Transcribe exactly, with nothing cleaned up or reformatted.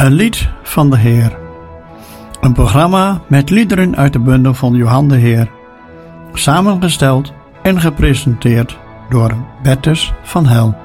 Een lied van de Heer. Een programma met liederen uit de bundel van Johan de Heer. Samengesteld en gepresenteerd door Bertus van Hel.